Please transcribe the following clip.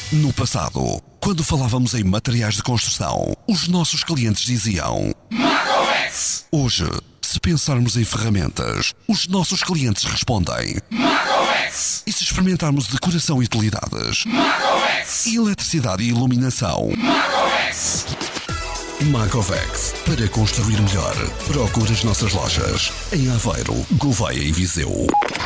No passado, quando falávamos em materiais de construção, os nossos clientes diziam Macovex. Hoje, se pensarmos em ferramentas, os nossos clientes respondem Macovex. E se experimentarmos decoração e utilidades, Macovex. E eletricidade e iluminação, Macovex. Macovex, para construir melhor. Procure as nossas lojas em Aveiro, Gouveia e Viseu.